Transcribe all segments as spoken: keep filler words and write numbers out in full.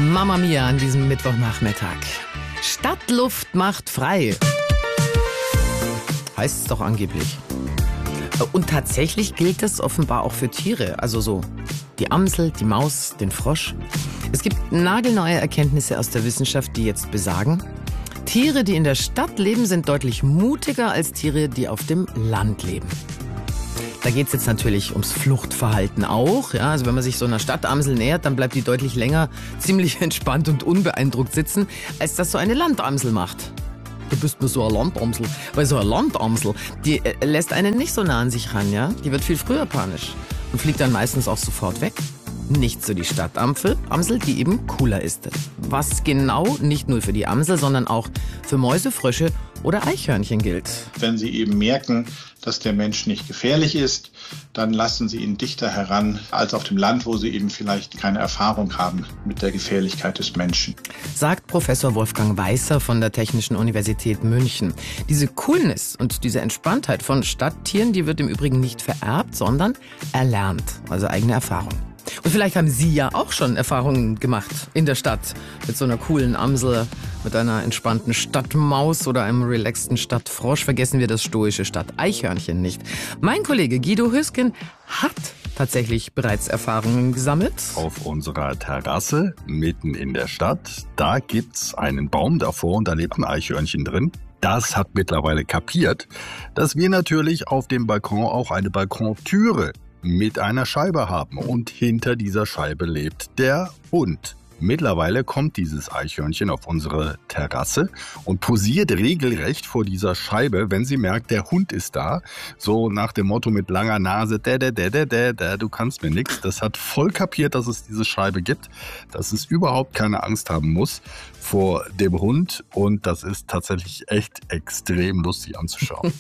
Mamma Mia an diesem Mittwochnachmittag. Stadtluft macht frei. Heißt es doch angeblich. Und tatsächlich gilt das offenbar auch für Tiere. Also so die Amsel, die Maus, den Frosch. Es gibt nagelneue Erkenntnisse aus der Wissenschaft, die jetzt besagen, Tiere, die in der Stadt leben, sind deutlich mutiger als Tiere, die auf dem Land leben. Da geht es jetzt natürlich ums Fluchtverhalten auch. Ja, also wenn man sich so einer Stadtamsel nähert, dann bleibt die deutlich länger ziemlich entspannt und unbeeindruckt sitzen, als das so eine Landamsel macht. Du bist mir so eine Landamsel. Weil so eine Landamsel, die äh, lässt einen nicht so nah an sich ran, ja? Die wird viel früher panisch und fliegt dann meistens auch sofort weg. Nicht so die Stadtamsel, Amsel, die eben cooler ist. Was genau nicht nur für die Amsel, sondern auch für Mäuse, Frösche oder Eichhörnchen gilt. Wenn sie eben merken, dass der Mensch nicht gefährlich ist, dann lassen sie ihn dichter heran als auf dem Land, wo sie eben vielleicht keine Erfahrung haben mit der Gefährlichkeit des Menschen. Sagt Professor Wolfgang Weißer von der Technischen Universität München. Diese Coolness und diese Entspanntheit von Stadttieren, die wird im Übrigen nicht vererbt, sondern erlernt, also eigene Erfahrung. Und vielleicht haben Sie ja auch schon Erfahrungen gemacht in der Stadt mit so einer coolen Amsel, mit einer entspannten Stadtmaus oder einem relaxten Stadtfrosch. Vergessen wir das stoische Stadteichhörnchen nicht. Mein Kollege Guido Hüsken hat tatsächlich bereits Erfahrungen gesammelt. Auf unserer Terrasse mitten in der Stadt, da gibt's einen Baum davor und da lebt ein Eichhörnchen drin. Das hat mittlerweile kapiert, dass wir natürlich auf dem Balkon auch eine Balkontüre mit einer Scheibe haben und hinter dieser Scheibe lebt der Hund. Mittlerweile kommt dieses Eichhörnchen auf unsere Terrasse und posiert regelrecht vor dieser Scheibe, wenn sie merkt, der Hund ist da. So nach dem Motto mit langer Nase, da, da, da, da, da, da, du kannst mir nix. Das hat voll kapiert, dass es diese Scheibe gibt, dass es überhaupt keine Angst haben muss vor dem Hund. Und das ist tatsächlich echt extrem lustig anzuschauen.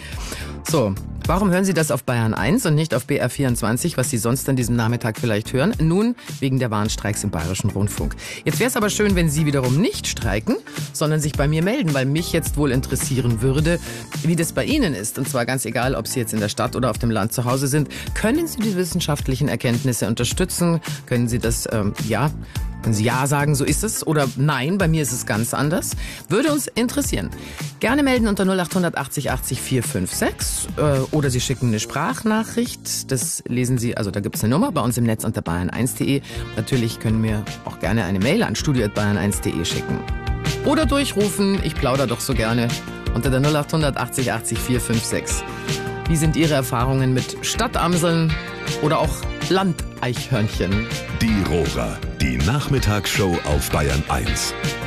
So, warum hören Sie das auf Bayern eins und nicht auf B R vierundzwanzig, was Sie sonst an diesem Nachmittag vielleicht hören? Nun, wegen der Warnstreiks im Bayerischen Rundfunk. Jetzt wäre es aber schön, wenn Sie wiederum nicht streiken, sondern sich bei mir melden, weil mich jetzt wohl interessieren würde, wie das bei Ihnen ist. Und zwar ganz egal, ob Sie jetzt in der Stadt oder auf dem Land zu Hause sind. Können Sie die wissenschaftlichen Erkenntnisse unterstützen? Können Sie das, ähm, ja... Wenn Sie ja sagen, so ist es, oder nein, bei mir ist es ganz anders, würde uns interessieren. Gerne melden unter null acht achtzig achtzig vier fünf sechs äh, oder Sie schicken eine Sprachnachricht. Das lesen Sie, also da gibt es eine Nummer bei uns im Netz unter bayern eins punkt de. Natürlich können wir auch gerne eine Mail an studio at bayern eins punkt de schicken. Oder durchrufen, ich plaudere doch so gerne, unter der null acht achtzig achtzig vier fünf sechs. Wie sind Ihre Erfahrungen mit Stadtamseln oder auch Landeichhörnchen? Die Rora, die Nachmittagsshow auf Bayern eins.